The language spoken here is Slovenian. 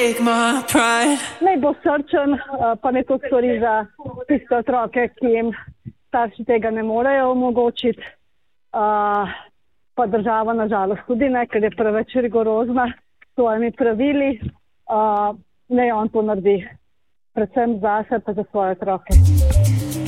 Naj bo srčen, pa ne to stvari za tiste otroke, ki jim starši tega ne morejo omogočiti. Pa država nažalost tudi ne, ker je preveč rigorozna s svojimi pravili. Naj on to naredi, predvsem zase pa za svoje otroke.